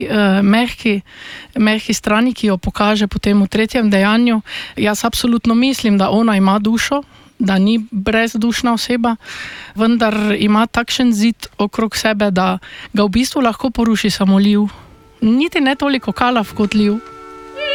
mehki strani, ki jo pokaže potem v tretjem dejanju. Jaz absolutno mislim, da ona ima dušo, da ni brezdušna oseba, vendar ima takšen zid okrog sebe, da ga v bistvu lahko poruši samo Liv. Niti ne toliko Kalav kot Liv.